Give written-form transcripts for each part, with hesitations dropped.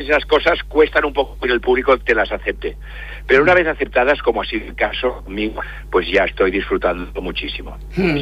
esas cosas cuestan un poco que el público te las acepte. Pero una vez aceptadas, como ha sido el caso mío, pues ya estoy disfrutando muchísimo.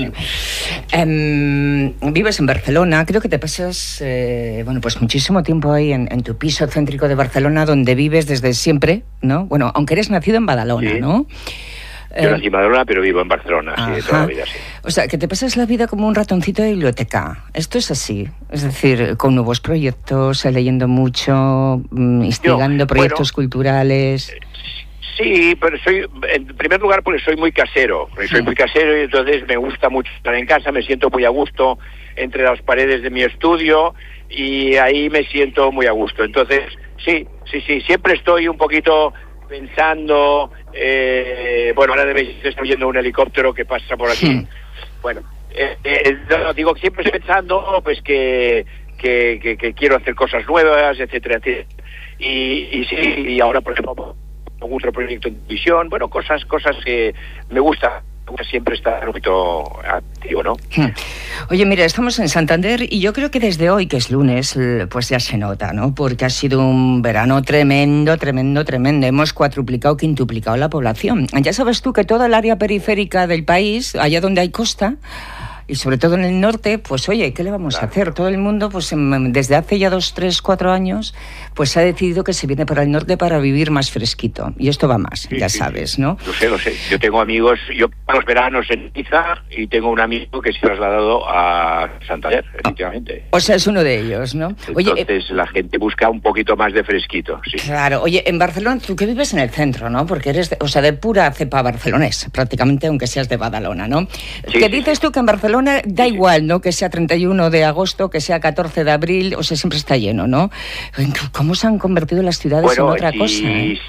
Vives en Barcelona, creo que te pasas pues muchísimo tiempo ahí en tu piso céntrico de Barcelona, donde vives desde siempre, ¿no? Bueno, aunque eres nacido en Badalona, sí, ¿no? Yo nací en Badalona, pero vivo en Barcelona, sí, de toda la vida, sí. O sea, que te pasas la vida como un ratoncito de biblioteca. Esto es así, es decir, con nuevos proyectos, leyendo mucho, instigando proyectos culturales. Sí, pero en primer lugar, porque soy muy casero. Soy muy casero y entonces me gusta mucho estar en casa, me siento muy a gusto entre las paredes de mi estudio y ahí me siento muy a gusto. Entonces, sí, siempre estoy un poquito pensando, ahora debéis estar viendo un helicóptero que pasa por aquí. Bueno, digo, siempre estoy pensando pues que quiero hacer cosas nuevas, etcétera, etcétera. Y ahora, por ejemplo, otro proyecto en televisión, cosas que me gusta siempre estar un poquito activo, ¿no? Oye, mira, estamos en Santander y yo creo que desde hoy, que es lunes, pues ya se nota, ¿no? Porque ha sido un verano tremendo. Hemos cuadruplicado, quintuplicado la población. Ya sabes tú que toda el área periférica del país, allá donde hay costa, y sobre todo en el norte, pues oye, ¿qué le vamos a hacer? Todo el mundo, pues desde hace ya 2, 3, 4 años, pues ha decidido que se viene para el norte para vivir más fresquito. Y esto va más, sabes, ¿no? Lo sé. Yo tengo amigos, yo paso los veranos en Niza y tengo un amigo que se ha trasladado a Santander, efectivamente. O sea, es uno de ellos, ¿no? Oye, entonces la gente busca un poquito más de fresquito, sí. Claro. Oye, en Barcelona, tú que vives en el centro, ¿no? Porque eres, de pura cepa barcelonés, prácticamente, aunque seas de Badalona, ¿no? ¿Qué dices tú que en Barcelona da igual, ¿no? Que sea 31 de agosto, que sea 14 de abril, o sea, siempre está lleno, ¿no? ¿Cómo se han convertido las ciudades en otra cosa?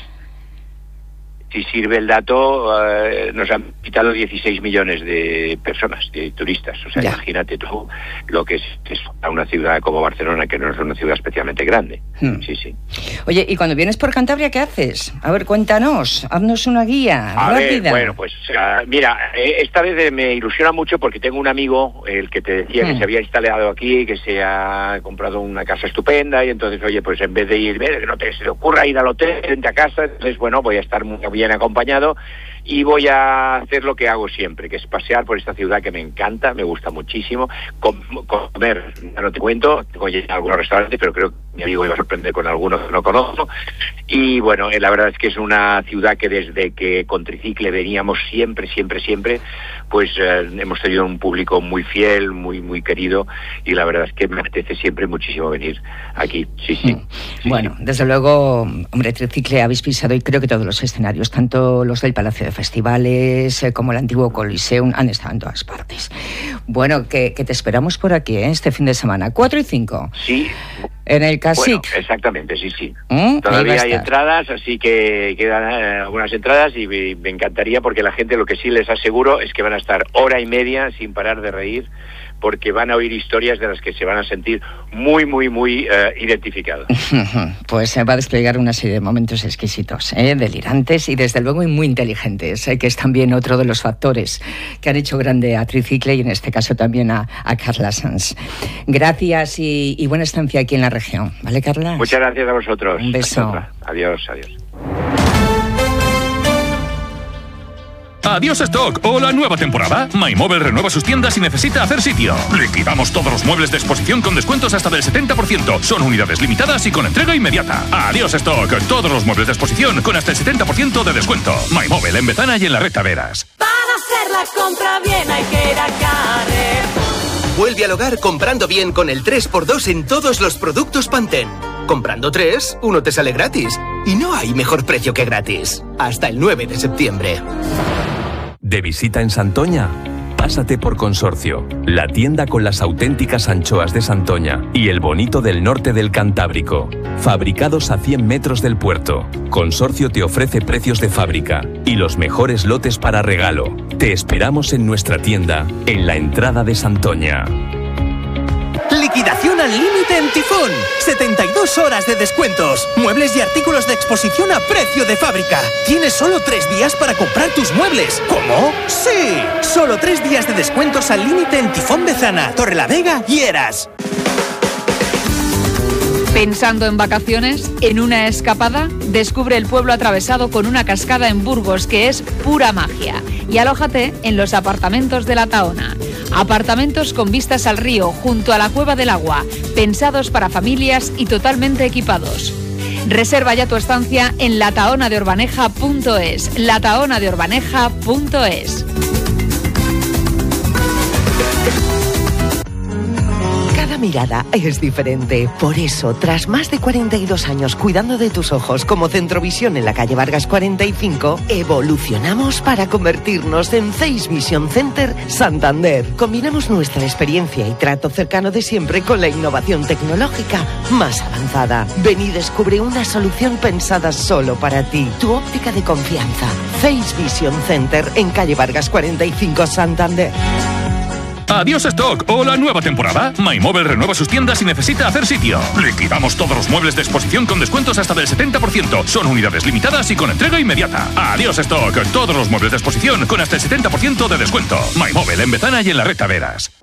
Si sirve el dato, nos han quitado 16 millones de personas, de turistas. O sea, imagínate tú lo que es una ciudad como Barcelona, que no es una ciudad especialmente grande. Sí. Oye, ¿y cuando vienes por Cantabria, qué haces? A ver, cuéntanos, haznos una guía rápida. Mira, esta vez me ilusiona mucho porque tengo un amigo, el que te decía que se había instalado aquí, que se ha comprado una casa estupenda, y entonces, oye, pues en vez de ir, que no se te ocurra ir al hotel, vente a casa, entonces, voy a estar muy bien acompañado y voy a hacer lo que hago siempre, que es pasear por esta ciudad que me encanta, me gusta muchísimo, comer, ya no te cuento, tengo ya algunos restaurantes, pero creo que mi amigo me va a sorprender con algunos que no conozco, y la verdad es que es una ciudad que desde que con Tricicle veníamos siempre, pues hemos tenido un público muy fiel, muy querido, y la verdad es que me apetece siempre muchísimo venir aquí, sí. Bueno, desde luego, hombre, Tricicle habéis pisado y creo que todos los escenarios, tanto los del Palacio de Festivales como el antiguo Coliseum, han estado en todas partes. Bueno, que te esperamos por aquí, este fin de semana, 4 y 5. Sí. En el Casic. Exactamente, sí. Todavía hay entradas, así que quedan algunas entradas y me encantaría, porque la gente, lo que sí les aseguro es que van a estar hora y media sin parar de reír, porque van a oír historias de las que se van a sentir muy identificados. Pues se va a desplegar una serie de momentos exquisitos, delirantes y desde luego muy inteligentes, que es también otro de los factores que han hecho grande a Tricicle y en este caso también a Carla Sanz. Gracias y buena estancia aquí en la región, ¿vale, Carla? Muchas gracias a vosotros. Un beso. Adiós. Adiós Stock o la nueva temporada. MyMobile renueva sus tiendas y necesita hacer sitio. Liquidamos todos los muebles de exposición con descuentos hasta del 70%. Son unidades limitadas y con entrega inmediata. Adiós Stock. Todos los muebles de exposición con hasta el 70% de descuento. MyMobile en Bezana y en la Red Taveras. Para hacer la compra bien hay que ir a Carrefour. Vuelve al hogar comprando bien con el 3x2 en todos los productos Pantene. Comprando 3, uno te sale gratis. Y no hay mejor precio que gratis. Hasta el 9 de septiembre. ¿De visita en Santoña? Pásate por Consorcio, la tienda con las auténticas anchoas de Santoña y el bonito del norte del Cantábrico. Fabricados a 100 metros del puerto, Consorcio te ofrece precios de fábrica y los mejores lotes para regalo. Te esperamos en nuestra tienda, en la entrada de Santoña. Liquidación al límite en Tifón. 72 horas de descuentos. Muebles y artículos de exposición a precio de fábrica. Tienes solo 3 días para comprar tus muebles. ¿Cómo? ¡Sí! Solo 3 días de descuentos al límite en Tifón Bezana, Torrelavega y Eras. ¿Pensando en vacaciones? ¿En una escapada? Descubre el pueblo atravesado con una cascada en Burgos que es pura magia. Y alójate en los apartamentos de La Tahona. Apartamentos con vistas al río, junto a la Cueva del Agua, pensados para familias y totalmente equipados. Reserva ya tu estancia en latahonadeorbaneja.es. latahonadeorbaneja.es. Cada mirada es diferente. Por eso, tras más de 42 años cuidando de tus ojos como Centrovisión en la calle Vargas 45, evolucionamos para convertirnos en Face Vision Center Santander. Combinamos nuestra experiencia y trato cercano de siempre con la innovación tecnológica más avanzada. Ven y descubre una solución pensada solo para ti. Tu óptica de confianza. Face Vision Center en calle Vargas 45 Santander. Adiós stock o la nueva temporada. MyMobile renueva sus tiendas y necesita hacer sitio. Liquidamos todos los muebles de exposición con descuentos hasta del 70%. Son unidades limitadas y con entrega inmediata. Adiós stock. Todos los muebles de exposición con hasta el 70% de descuento. MyMobile en Bezana y en la Recta Veras.